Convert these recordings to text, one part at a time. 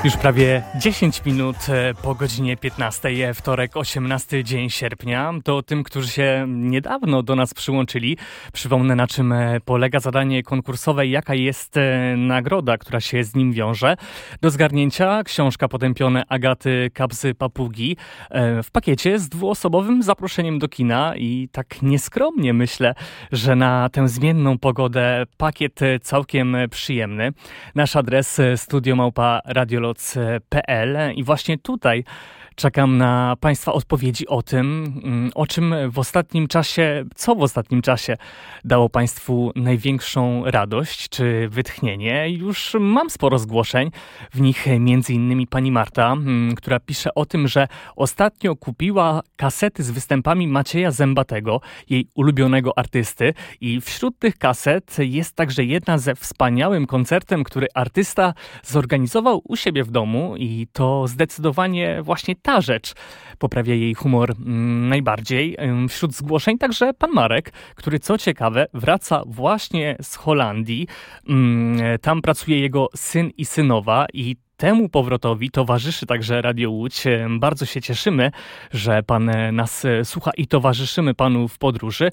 Już prawie 10 minut po godzinie 15, wtorek, 18 dzień sierpnia. To tym, którzy się niedawno do nas przyłączyli, przypomnę, na czym polega zadanie konkursowe i jaka jest nagroda, która się z nim wiąże. Do zgarnięcia książka Potępione Agaty Kapsy-Papugi w pakiecie z dwuosobowym zaproszeniem do kina i tak nieskromnie myślę, że na tę zmienną pogodę pakiet całkiem przyjemny. Nasz adres studio@radioloc.pl i właśnie tutaj czekam na Państwa odpowiedzi o tym, o czym w ostatnim czasie, co w ostatnim czasie dało Państwu największą radość czy wytchnienie. Już mam sporo zgłoszeń, w nich m.in. pani Marta, która pisze o tym, że ostatnio kupiła kasety z występami Macieja Zębatego, jej ulubionego artysty, i wśród tych kaset jest także jedna ze wspaniałym koncertem, który artysta zorganizował u siebie w domu, i to zdecydowanie właśnie ta rzecz poprawia jej humor najbardziej. Wśród zgłoszeń także pan Marek, który co ciekawe wraca właśnie z Holandii. Tam pracuje jego syn i synowa i temu powrotowi towarzyszy także Radio Łódź. Bardzo się cieszymy, że pan nas słucha i towarzyszymy panu w podróży.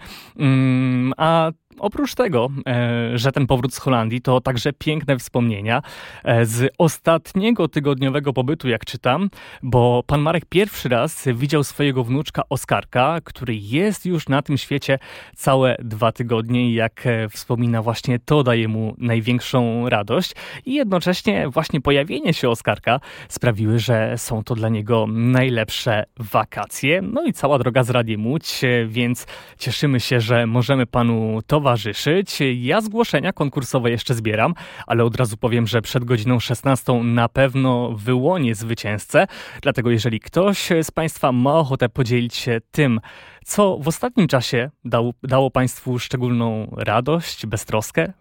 A oprócz tego, że ten powrót z Holandii to także piękne wspomnienia z ostatniego tygodniowego pobytu, jak czytam, bo pan Marek pierwszy raz widział swojego wnuczka Oskarka, który jest już na tym świecie całe 2 tygodnie i jak wspomina, właśnie to daje mu największą radość i jednocześnie właśnie pojawienie się Oskarka sprawiły, że są to dla niego najlepsze wakacje. No i cała droga z Radiem Łódź, więc cieszymy się, że możemy panu towarzyszyć. Ja zgłoszenia konkursowe jeszcze zbieram, ale od razu powiem, że przed godziną 16 na pewno wyłonię zwycięzcę. Dlatego jeżeli ktoś z Państwa ma ochotę podzielić się tym, co w ostatnim czasie dało Państwu szczególną radość, beztroskę,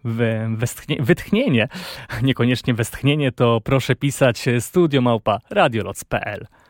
wytchnienie, niekoniecznie westchnienie, to proszę pisać studio@radioloc.pl.